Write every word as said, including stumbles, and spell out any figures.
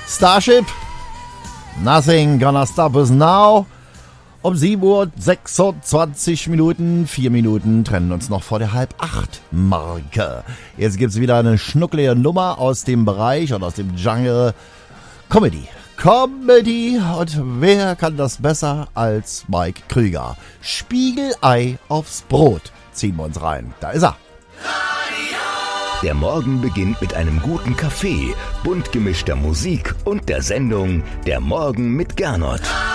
Starship, Nothing Gonna Stop Us Now. Um sieben Uhr sechsundzwanzig Minuten, vier Minuten trennen uns noch vor der halb acht Marke. Jetzt gibt's wieder eine schnucklige Nummer aus dem Bereich oder aus dem Genre Comedy. Comedy, und wer kann das besser als Mike Krüger? Spiegelei aufs Brot ziehen wir uns rein. Da ist er. Der Morgen beginnt mit einem guten Kaffee, bunt gemischter Musik und der Sendung Der Morgen mit Gernot.